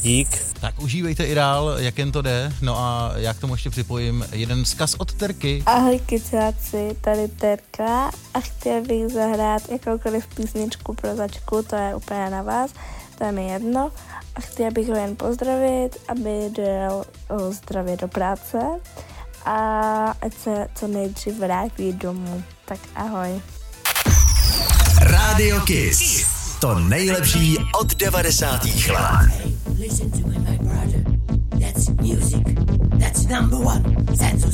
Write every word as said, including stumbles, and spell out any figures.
Dík. Tak užívejte i dál, jak jen to jde. No a já k tomu ještě připojím jeden vzkaz od Terky. Ahoj kycáci, tady Terka a chtěla bych zahrát jakoukoliv písničku pro Začku, to je úplně na vás, to je mi jedno. A chtěla bych ho jen pozdravit, aby dojel zdravě do práce a ať se co nejdřív vrátí domů. Tak ahoj. Radio Kiss. To nejlepší od devadesátých let. Listen to me, my brother. That's music. That's number one. That's